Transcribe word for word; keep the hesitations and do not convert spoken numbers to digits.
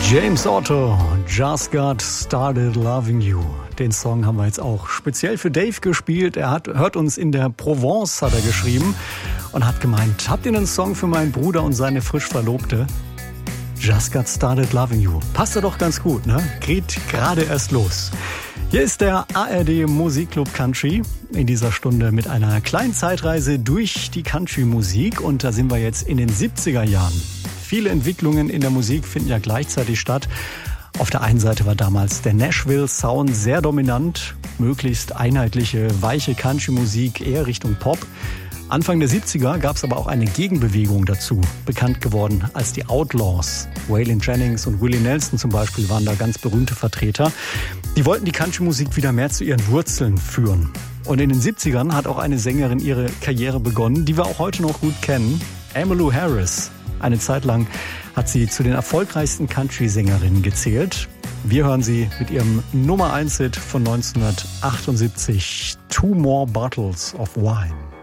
James Otto, Just Got Started Loving You. Den Song haben wir jetzt auch speziell für Dave gespielt. Er hat, hört uns in der Provence, hat er geschrieben, und hat gemeint, habt ihr einen Song für meinen Bruder und seine frisch Verlobte? Just Got Started Loving You. Passt ja doch ganz gut, ne? Geht gerade erst los. Hier ist der A R D Musikclub Country in dieser Stunde mit einer kleinen Zeitreise durch die Country-Musik. Und da sind wir jetzt in den siebziger Jahren. Viele Entwicklungen in der Musik finden ja gleichzeitig statt. Auf der einen Seite war damals der Nashville-Sound sehr dominant, möglichst einheitliche, weiche Country-Musik eher Richtung Pop. Anfang der siebziger gab es aber auch eine Gegenbewegung dazu, bekannt geworden als die Outlaws. Waylon Jennings und Willie Nelson zum Beispiel waren da ganz berühmte Vertreter. Die wollten die Country-Musik wieder mehr zu ihren Wurzeln führen. Und in den siebzigern hat auch eine Sängerin ihre Karriere begonnen, die wir auch heute noch gut kennen, Emmylou Harris. Eine Zeit lang hat sie zu den erfolgreichsten Country-Sängerinnen gezählt. Wir hören sie mit ihrem Nummer eins Hit von neunzehnhundertachtundsiebzig, Two More Bottles of Wine.